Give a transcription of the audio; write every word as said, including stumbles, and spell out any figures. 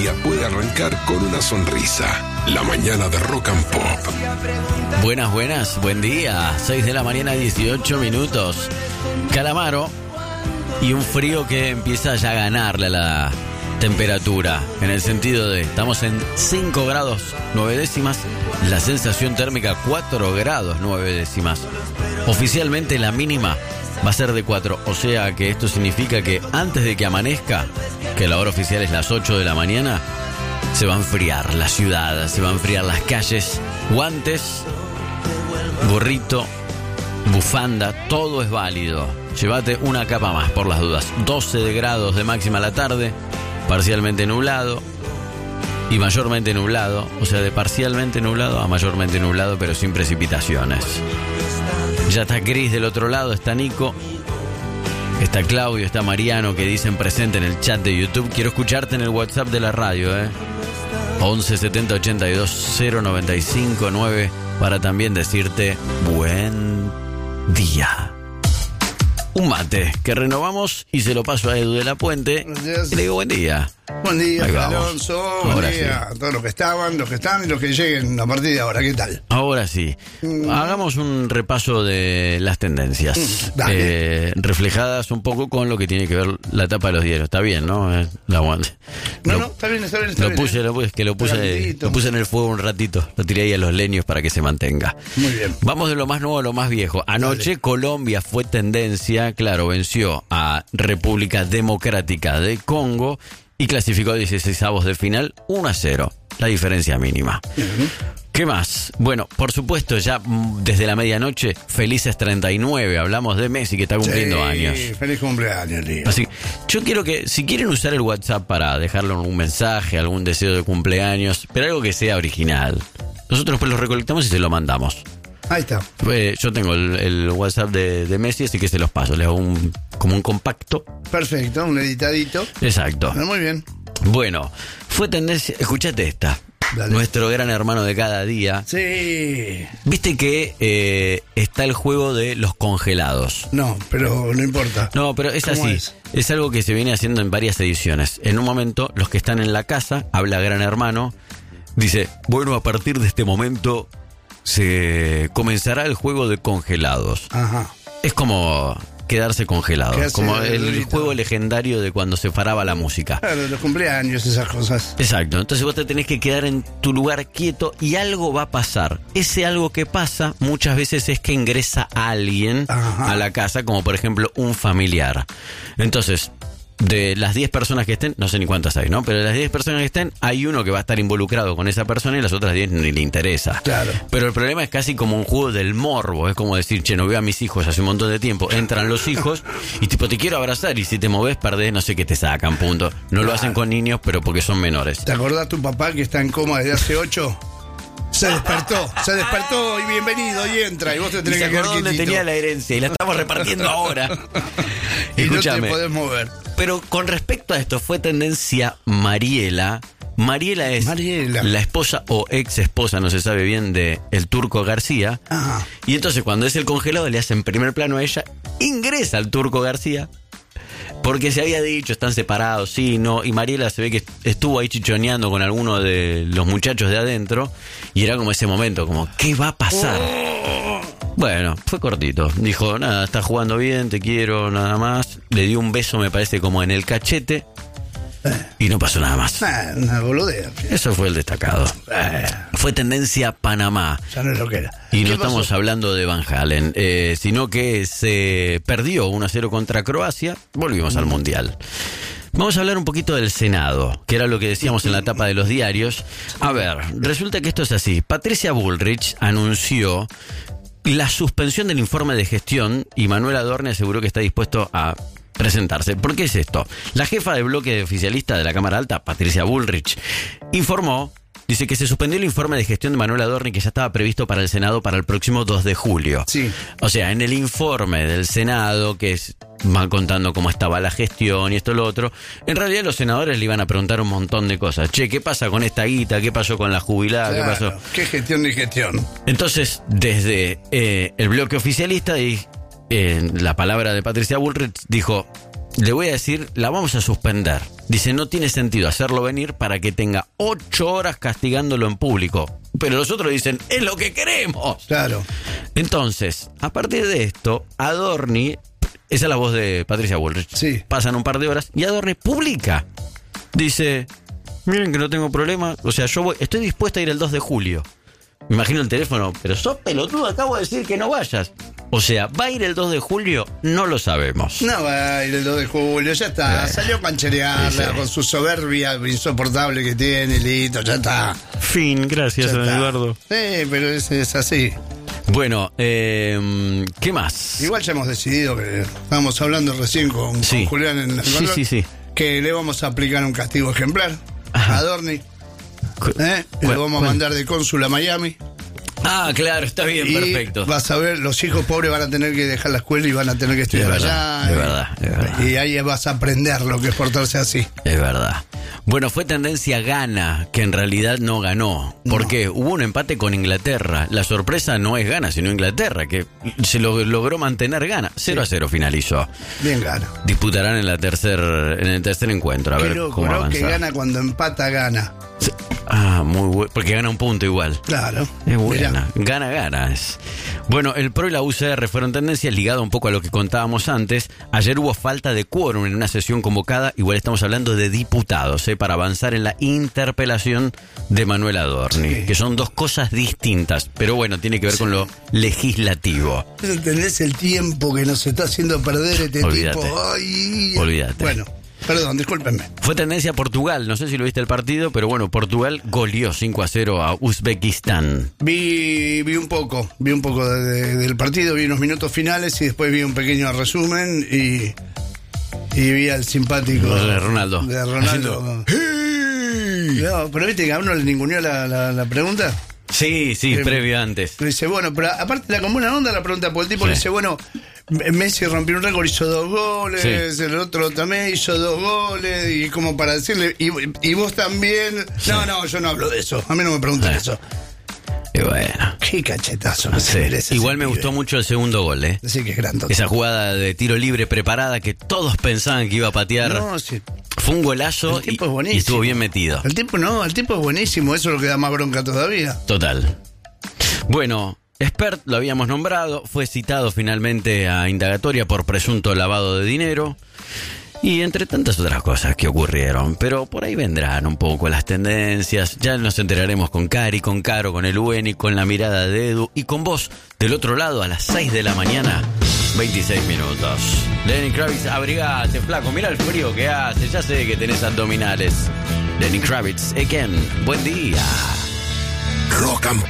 día puede arrancar con una sonrisa. La mañana de Rock and Pop. Buenas, buenas, buen día. seis de la mañana, dieciocho minutos. Calamaro y un frío que empieza ya a ganarle a la temperatura. En el sentido de, estamos en cinco grados nueve décimas. La sensación térmica cuatro grados nueve décimas. Oficialmente la mínima va a ser de cuatro. O sea que esto significa que antes de que amanezca, que la hora oficial es las ocho de la mañana, se va a enfriar la ciudad, se va a enfriar las calles. Guantes, gorrito, bufanda, todo es válido. Llévate una capa más por las dudas. doce de grados de máxima a la tarde, parcialmente nublado y mayormente nublado. O sea, de parcialmente nublado a mayormente nublado, pero sin precipitaciones. Ya está Cris del otro lado, está Nico, está Claudio, está Mariano, que dicen presente en el chat de YouTube. Quiero escucharte en el WhatsApp de la radio, ¿eh? once setenta ochenta y dos cero noventa y cinco nueve para también decirte buen día. Un mate que renovamos y se lo paso a Edu de la Puente y le digo buen día. Buen día, Ahí Alonso. Ahora Buen día sí. a todos los que estaban, los que están y los que lleguen a partir de ahora. ¿Qué tal? Ahora sí. Mm. Hagamos un repaso de las tendencias. Mm, dale. Eh, reflejadas un poco con lo que tiene que ver la tapa de los diarios. Está bien, ¿no? Eh, la aguante. No, Lo- no, está bien, está bien, está Lo bien. puse, ¿eh? lo puse, que lo puse, Rapidito. lo puse en el fuego un ratito. Lo tiré ahí a los leños para que se mantenga. Muy bien. Vamos de lo más nuevo a lo más viejo. Anoche Dale. Colombia fue tendencia, claro, venció a República Democrática de Congo y clasificó a dieciseisavos de final, uno a cero, la diferencia mínima. ¿Qué más? Bueno, por supuesto, ya mm, desde la medianoche, felices treinta y nueve, hablamos de Messi que está cumpliendo Sí, años. Feliz cumpleaños, tío. Así, yo quiero que, si quieren usar el WhatsApp para dejarle un mensaje, algún deseo de cumpleaños, pero algo que sea original, nosotros pues lo recolectamos y se lo mandamos. Ahí está. Eh, yo tengo el, el WhatsApp de, de Messi, así que se los paso, le hago un, como un compacto. Perfecto, un editadito. Exacto. Ah, muy bien. Bueno, fue tendencia, escuchate esta. Dale. Nuestro gran hermano de cada día. Sí. Viste que eh, está el juego de los congelados. No, pero no importa. No, pero es ¿Cómo así. es? Es algo que se viene haciendo en varias ediciones. En un momento, los que están en la casa, habla Gran Hermano, dice, bueno, a partir de este momento se comenzará el juego de congelados. Ajá. Es como quedarse congelado, Quedarse como el durito. juego legendario de cuando se paraba la música. Claro, los cumpleaños, esas cosas. Exacto, entonces vos te tenés que quedar en tu lugar quieto y algo va a pasar. Ese algo que pasa muchas veces es que ingresa alguien Ajá. a la casa, como por ejemplo un familiar. Entonces, de las diez personas que estén, no sé ni cuántas hay, ¿no? Pero de las diez personas que estén, hay uno que va a estar involucrado con esa persona y las otras diez ni le interesa. Claro. Pero el problema es casi como un juego del morbo. Es como decir, che, no veo a mis hijos hace un montón de tiempo. Entran los hijos y tipo, te quiero abrazar y si te moves, perdés, no sé qué te sacan, punto. No lo hacen con niños, pero porque son menores. ¿Te acordás tu papá que está en coma desde hace ocho? Se despertó, se despertó y bienvenido y entra y vos te Y tenés se que quedar acordó dónde quietito. tenía la herencia y la estamos repartiendo ahora. Y no te Escúchame. podés mover. Pero con respecto a esto, fue tendencia Mariela. Mariela es Mariela. la esposa o ex esposa, no se sabe bien, de el Turco García. Ajá. Y entonces cuando es el congelado le hacen primer plano a ella, ingresa el Turco García. Porque se había dicho, están separados, sí, no. Y Mariela se ve que estuvo ahí chichoneando con alguno de los muchachos de adentro. Y era como ese momento, como, ¿qué va a pasar? Bueno, fue cortito. Dijo, nada, estás jugando bien, te quiero, nada más. Le dio un beso, me parece, como en el cachete. Y no pasó nada más. Ah, una boludea. Eso fue el destacado. Fue tendencia Panamá. Ya no es lo que era. Y no ¿Qué estamos pasó? hablando de Van Halen, eh, sino que se perdió uno a cero contra Croacia. Volvimos al Mundial. Vamos a hablar un poquito del Senado, que era lo que decíamos en la tapa de los diarios. A ver, resulta que esto es así. Patricia Bullrich anunció la suspensión del informe de gestión y Manuel Adorni aseguró que está dispuesto a presentarse. ¿Por qué es esto? La jefa de bloque oficialista de la Cámara Alta, Patricia Bullrich, informó, dice que se suspendió el informe de gestión de Manuel Adorni que ya estaba previsto para el Senado para el próximo dos de julio. Sí. O sea, en el informe del Senado, que es, van contando cómo estaba la gestión y esto y lo otro, en realidad los senadores le iban a preguntar un montón de cosas. Che, ¿qué pasa con esta guita? ¿Qué pasó con la jubilada? Claro, ¿Qué pasó? ¿Qué gestión ni gestión? Entonces, desde eh, el bloque oficialista y eh, la palabra de Patricia Bullrich dijo, le voy a decir, la vamos a suspender. Dice, no tiene sentido hacerlo venir para que tenga ocho horas castigándolo en público. Pero los otros dicen, es lo que queremos. Claro. Entonces, a partir de esto, Adorni, esa es la voz de Patricia Bullrich. Sí. Pasan un par de horas y Adorni publica. Dice, miren que no tengo problema. O sea, yo voy, estoy dispuesta a ir el dos de julio. Me imagino el teléfono, pero sos pelotudo, acabo de decir que no vayas. O sea, ¿va a ir el dos de julio? No lo sabemos. No va a ir el dos de julio, ya está. Eh, Salió a cancherearla sí, sí. con su soberbia insoportable que tiene, listo, ya está. Fin, gracias, Ya don está. Eduardo. Sí, pero es, es así. Bueno, eh, ¿qué más? Igual ya hemos decidido que estábamos hablando recién con, Sí. con Julián en el Sí, control, sí, sí. que le vamos a aplicar un castigo ejemplar Ajá. a Adorni. Cu- ¿eh? Y ¿Cuál- lo vamos a cuál? mandar de cónsul a Miami. Ah, claro, está bien, Y perfecto. vas a ver, los hijos pobres van a tener que dejar la escuela y van a tener que estudiar Es verdad, allá. es y- verdad, es verdad. Y ahí vas a aprender lo que es portarse así. Es verdad. Bueno, fue tendencia Ghana, que en realidad no ganó. ¿Por No. qué? Hubo un empate con Inglaterra. La sorpresa no es Ghana, sino Inglaterra, que se lo, logró mantener Ghana. cero a cero finalizó. Bien gana. Disputarán en la tercer, en el tercer encuentro. A Qué ver loco, cómo ¿no? avanza. Que gana cuando empata, gana. Ah, muy bueno. Porque gana un punto igual. Claro. Es buena. Mirá. Gana, gana. Es. Bueno, el P R O y la U C R fueron tendencias, ligado un poco a lo que contábamos antes. Ayer hubo falta de quórum en una sesión convocada. Igual estamos hablando de diputados, ¿eh? Para avanzar en la interpelación de Manuel Adorni. Sí. Que son dos cosas distintas. Pero bueno, tiene que ver con lo legislativo. ¿Entendés el tiempo que nos está haciendo perder este Olvídate. tipo? Ay. Olvídate. Bueno, perdón, discúlpenme. Fue tendencia Portugal. No sé si lo viste el partido, pero bueno, Portugal goleó cinco a cero a Uzbekistán. Vi, vi un poco, vi un poco de- de- del partido, vi unos minutos finales y después vi un pequeño resumen y, y vi al simpático De Ronaldo. De Ronaldo. No, pero viste que a uno le ninguneó la, la, la pregunta. Sí, sí, Eh, previo antes. Le dice, bueno, pero aparte la como una onda la pregunta, porque el tipo Sí. le dice, bueno, M- Messi rompió un récord, hizo dos goles, Sí. el otro también hizo dos goles, y como para decirle, y, y vos también. No, no, yo no hablo de eso, a mí no me preguntan Sí. eso. Y bueno. Qué cachetazo que se Sí. merece Igual ese me pibe. gustó mucho el segundo gol, ¿eh? Decir que es grandote. Esa jugada de tiro libre preparada que todos pensaban que iba a patear. No, sí. Fue un golazo El tipo y, es buenísimo. y estuvo bien metido. El tipo no, el tipo es buenísimo, eso es lo que da más bronca todavía. Total. Bueno, Spert lo habíamos nombrado, fue citado finalmente a indagatoria por presunto lavado de dinero y entre tantas otras cosas que ocurrieron. Pero por ahí vendrán un poco las tendencias. Ya nos enteraremos con Cari, con Caro, con el Weni, con la mirada de Edu y con vos del otro lado a las seis de la mañana, veintiséis minutos. Lenny Kravitz, abrigate, flaco, mira el frío que hace, ya sé que tenés abdominales. Lenny Kravitz, again, buen día. Rock and